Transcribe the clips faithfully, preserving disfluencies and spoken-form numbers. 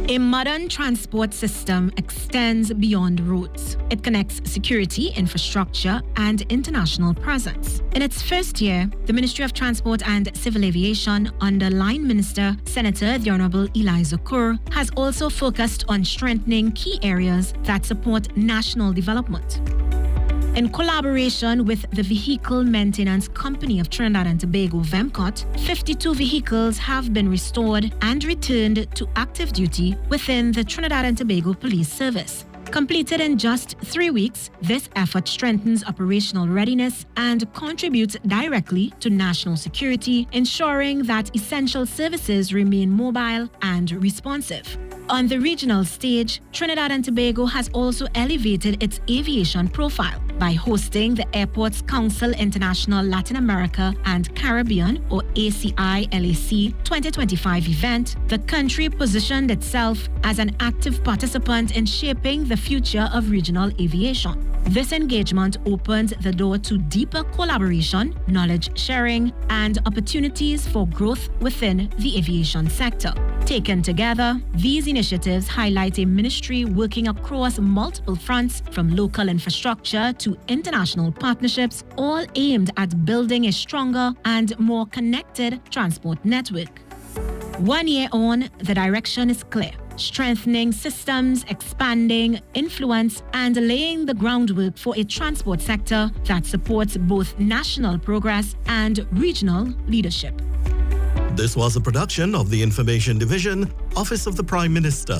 A modern transport system extends beyond roads. It connects security, infrastructure, and international presence. In its first year, the Ministry of Transport and Civil Aviation, under Line Minister Senator the Honorable Eliza Kur, has also focused on strengthening key areas that support national development. In collaboration with the Vehicle Maintenance Company of Trinidad and Tobago, VEMCOT, fifty-two vehicles have been restored and returned to active duty within the Trinidad and Tobago Police Service. Completed in just three weeks, this effort strengthens operational readiness and contributes directly to national security, ensuring that essential services remain mobile and responsive. On the regional stage, Trinidad and Tobago has also elevated its aviation profile by hosting the Airports Council International Latin America and Caribbean, or A C I L A C, twenty twenty-five event. The country positioned itself as an active participant in shaping the future of regional aviation. This engagement opened the door to deeper collaboration, knowledge sharing, and opportunities for growth within the aviation sector. Taken together, these initiatives highlight a ministry working across multiple fronts, from local infrastructure to international partnerships, all aimed at building a stronger and more connected transport network. One year on, the direction is clear: strengthening systems, expanding influence, and laying the groundwork for a transport sector that supports both national progress and regional leadership. This was a production of the Information Division, Office of the Prime Minister.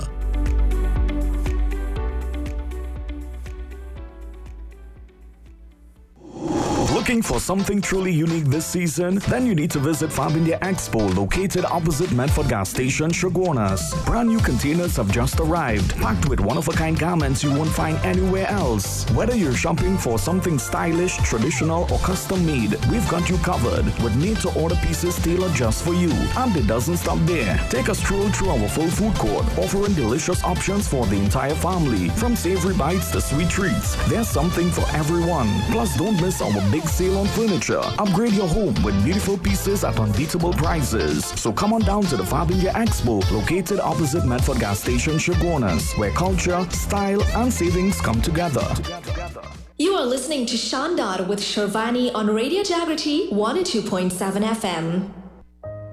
Looking for something truly unique this season? Then you need to visit Fabindia Expo, located opposite Medford Gas Station, Chaguanas. Brand new containers have just arrived, packed with one-of-a-kind garments you won't find anywhere else. Whether you're shopping for something stylish, traditional, or custom-made, we've got you covered with made-to-order pieces tailored just for you. And it doesn't stop there. Take a stroll through our full food court, offering delicious options for the entire family. From savory bites to sweet treats, there's something for everyone. Plus, don't miss our big sale on furniture. Upgrade your home with beautiful pieces at unbeatable prices. So come on down to the Fabindia Expo, located opposite Medford Gas Station, Chaguanas, where culture, style, and savings come together. You are listening to Shandar with Sharvani on Radio Jagriti one oh two point seven F M.